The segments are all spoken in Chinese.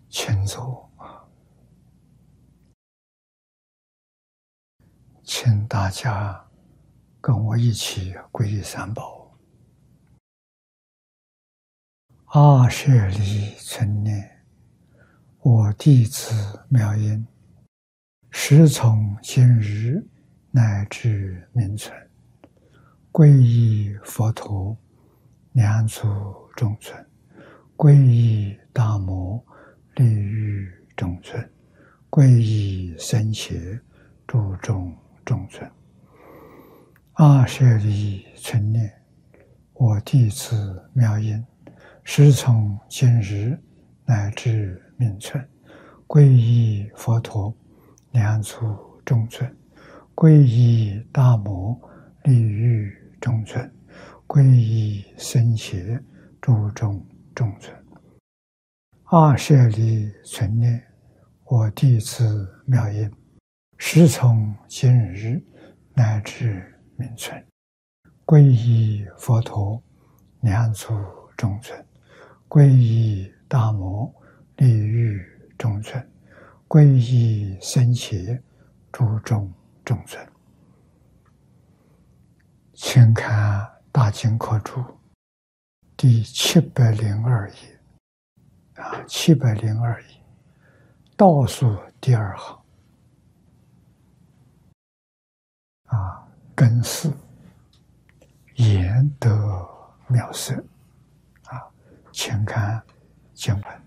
请坐，请大家跟我一起皈依三宝。阿舍利存念，我弟子妙音，时从今日乃至明存，皈依佛陀，两足中尊；皈依大摩，利欲中尊；皈依僧伽，诸众中尊。阿舍利存念，我弟子妙音，时从今日乃至明存，皈依佛陀，两足中尊；皈依大摩，利欲中尊；皈依僧伽，诸众中尊。阿舍利存念，我弟子妙音，时从今日乃至明存，皈依佛陀，两足中尊；皈依大摩，利欲中尊；皈依僧伽，诸众中尊。请看《大经科注》第702页，702页倒数第二行根四言得妙色请看经文。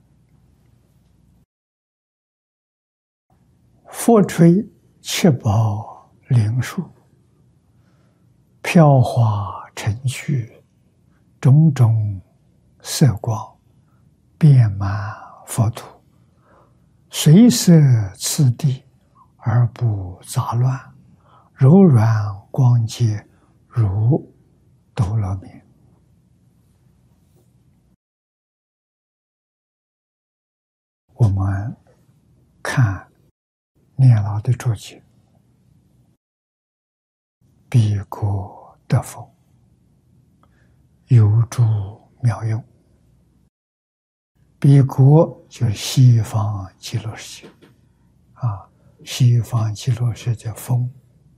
佛吹七宝灵树，飘华成趣，种种色光，遍满佛土，随色次第，而不杂乱，柔软光洁，如斗罗明。我们看念老的注解，彼国得佛，有诸妙用。彼国就是西方极乐世界西方极乐世界风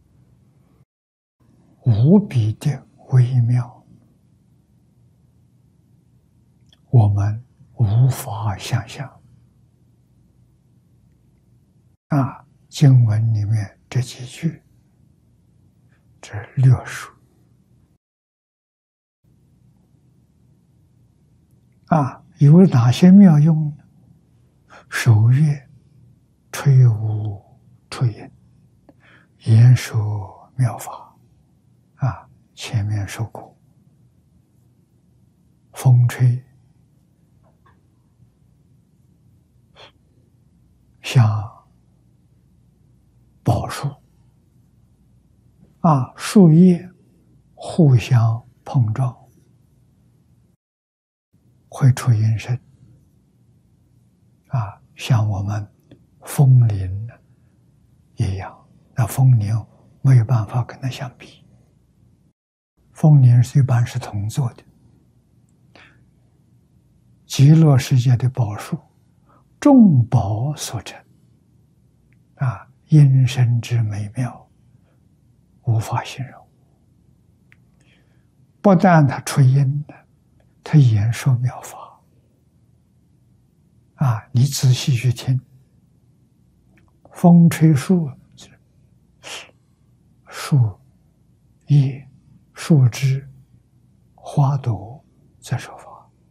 无比的微妙，我们无法想象。经文里面这几句，这略述有哪些妙用呢？手乐吹无出音，言说妙法前面说过。风吹像宝树树叶互相碰撞，会出音声像我们风铃一样。那风铃没有办法跟它相比，风铃一般是铜做的。极乐世界的宝树，众宝所成音声之美妙，无法形容。不但它出音的，它言说妙法你仔细去听，风吹树，树叶、树枝、花朵在说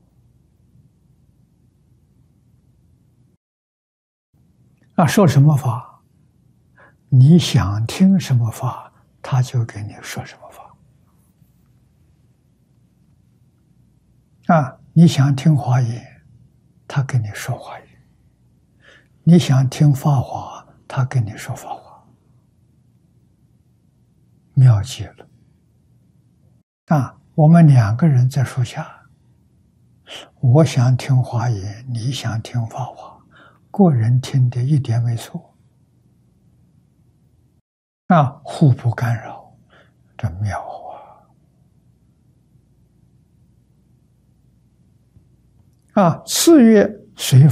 法。说什么法？你想听什么法，他就给你说什么法。你想听华严，他跟你说华严；你想听法华，他跟你说法华。妙极了！我们两个人在树下，我想听华严，你想听法华，个人听的一点没错。互不干扰，这妙次月随